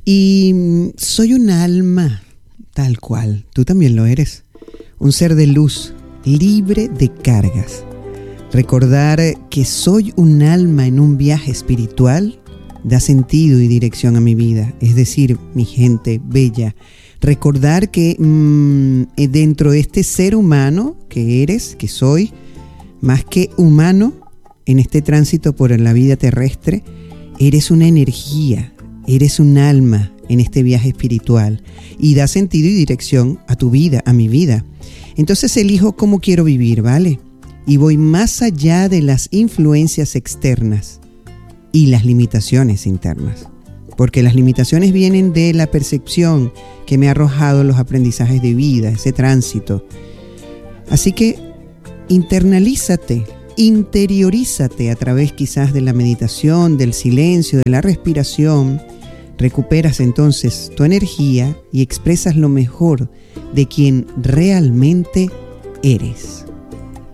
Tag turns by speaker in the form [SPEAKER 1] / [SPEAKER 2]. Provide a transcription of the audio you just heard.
[SPEAKER 1] Y soy un alma tal cual, tú también lo eres. Un ser de luz, libre de cargas. Recordar que soy un alma en un viaje espiritual da sentido y dirección a mi vida. Es decir, mi gente bella, recordar que dentro de este ser humano que eres, que soy, más que humano, en este tránsito por la vida terrestre, eres una energía, eres un alma en este viaje espiritual y da sentido y dirección a tu vida, a mi vida. Entonces elijo cómo quiero vivir, ¿vale? Y voy más allá de las influencias externas y las limitaciones internas. Porque las limitaciones vienen de la percepción que me ha arrojado los aprendizajes de vida, ese tránsito. Así que internalízate, interiorízate a través quizás de la meditación, del silencio, de la respiración. Recuperas entonces tu energía y expresas lo mejor de quien realmente eres.